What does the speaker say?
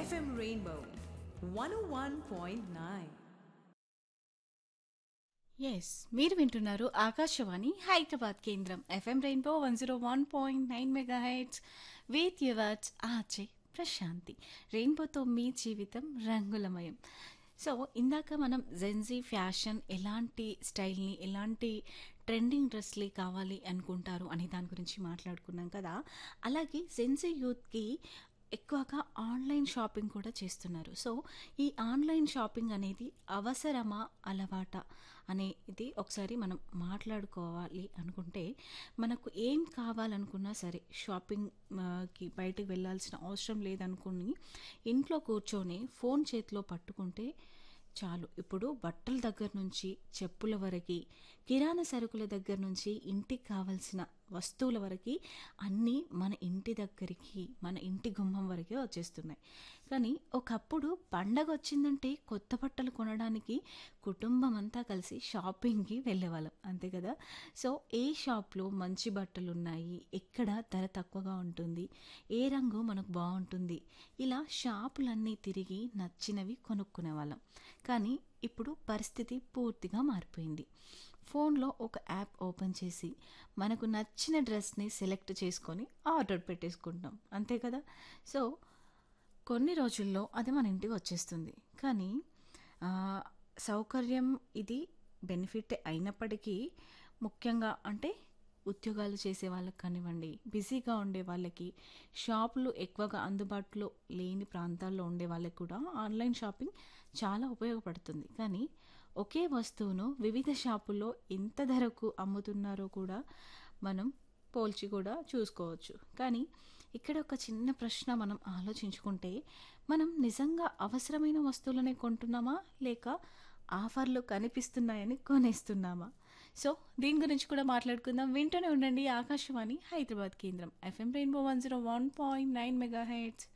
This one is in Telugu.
FM Rainbow 101.9. ఎస్ మీరు వింటున్నారు ఆకాశవాణి హైదరాబాద్ కేంద్రం FM rainbow 101.9 mega heads with yours ఆచే Prashanti. రెయిన్బోతో మీ జీవితం రంగులమయం. సో ఇందాక మనం జెన్జీ ఫ్యాషన్ ఎలాంటి స్టైల్ని ఎలాంటి ట్రెండింగ్ డ్రెస్లే కావాలి అనుకుంటారు అనే దాని గురించి మాట్లాడుకున్నాం కదా. అలాగే జెన్జీ యూత్కి ఎక్కువగా ఆన్లైన్ షాపింగ్ కూడా చేస్తున్నారు. సో ఈ ఆన్లైన్ షాపింగ్ అనేది అవసరమా అలవాట అనేది ఒకసారి మనం మాట్లాడుకోవాలి అనుకుంటే, మనకు ఏం కావాలనుకున్నా సరే షాపింగ్ కి బయటకు వెళ్ళాల్సిన అవసరం లేదనుకుని ఇంట్లో కూర్చొని ఫోన్ చేతిలో పట్టుకుంటే చాలు. ఇప్పుడు బట్టల దగ్గర నుంచి చెప్పుల వరకు, కిరాణా సరుకుల దగ్గర నుంచి ఇంటికి కావాల్సిన వస్తువుల వరకు అన్నీ మన ఇంటి దగ్గరికి, మన ఇంటి గుమ్మం వరకే వచ్చేస్తున్నాయి. కానీ ఒకప్పుడు పండగ వచ్చిందంటే కొత్త బట్టలు కొనడానికి కుటుంబం అంతా కలిసి షాపింగ్కి వెళ్ళేవాళ్ళం, అంతే కదా. సో ఏ షాప్లో మంచి బట్టలు ఉన్నాయి, ఎక్కడ ధర తక్కువగా ఉంటుంది, ఏ రంగు మనకు బాగుంటుంది, ఇలా షాపులన్నీ తిరిగి నచ్చినవి కొనుక్కునే వాళ్ళం. కానీ ఇప్పుడు పరిస్థితి పూర్తిగా మారిపోయింది. ఫోన్లో ఒక యాప్ ఓపెన్ చేసి మనకు నచ్చిన డ్రెస్ని సెలెక్ట్ చేసుకొని ఆర్డర్ పెట్టేసుకుంటాం, అంతే కదా. సో కొన్ని రోజుల్లో అది మన ఇంటికి వచ్చేస్తుంది. కానీ ఆ, సౌకర్యం ఇది బెనిఫిట్ అయినప్పటికీ, ముఖ్యంగా అంటే ఉద్యోగాలు చేసే వాళ్ళకి కానివ్వండి, బిజీగా ఉండే వాళ్ళకి, షాపులు ఎక్కువగా అందుబాటులో లేని ప్రాంతాల్లో ఉండే వాళ్ళకి కూడా ఆన్లైన్ షాపింగ్ చాలా ఉపయోగపడుతుంది. కానీ ఒకే వస్తువును వివిధ షాపుల్లో ఎంత ధరకు అమ్ముతున్నారో కూడా మనం పోల్చి కూడా చూసుకోవచ్చు. కానీ ఇక్కడ ఒక చిన్న ప్రశ్న మనం ఆలోచించుకుంటే, మనం నిజంగా అవసరమైన వస్తువులనే కొంటున్నామా, లేక ఆఫర్లు కనిపిస్తున్నాయని కొనేస్తున్నామా? సో దీని గురించి కూడా మాట్లాడుకుందాం. వింటూనే ఉండండి ఆకాశవాణి హైదరాబాద్ కేంద్రం ఎఫ్ఎం రెయిన్బో 101.9 మెగా హెడ్స్